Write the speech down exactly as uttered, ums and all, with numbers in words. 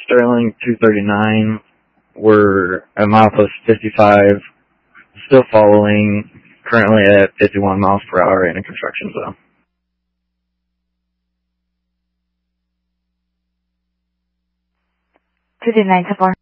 Sterling two thirty-nine. We're at milepost fifty-five, still following, currently at fifty-one miles per hour in a construction zone. two nine four.